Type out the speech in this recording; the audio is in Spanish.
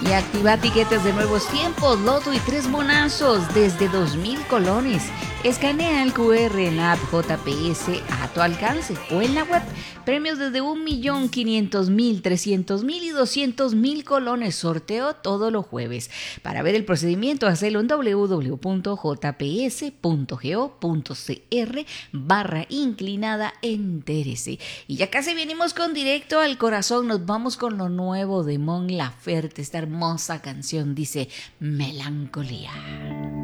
Y activa tiquetes de nuevos tiempos, loto y 3 bonazos desde 2.000 colones. Escanea el QR en la app JPS a tu alcance o en la web. Premios desde 1.500.000, 300.000 y 200.000 colones. Sorteo todos los jueves. Para ver el procedimiento, hacelo en www.jps.go.cr/inclinada entérese. Y ya casi venimos con directo al corazón. Nos vamos con lo nuevo de Mon Laferte. Esta hermosa canción dice Melancolía.